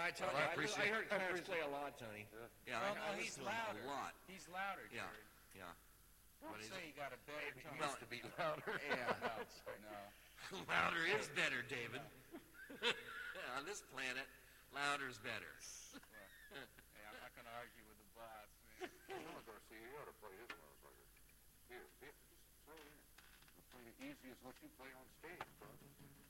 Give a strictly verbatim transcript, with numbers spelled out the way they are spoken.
I told Well, I you, I, appreciate- I heard I Clarence appreciate- play a lot, Tony. Yeah, Yeah, well, I, no, I he's listen to him louder. a lot. He's louder, Yeah, Jerry. yeah. Don't But he's- say you got a better He tone. used to be louder. Yeah, no, no. Louder is better, David. On this planet, louder's better. Well, hey, I'm not going to argue with the boss, man. Well, Garcia, you ought to play his motherfucker. Here, here, just throw it in. Play the easy as what you play on stage, bro.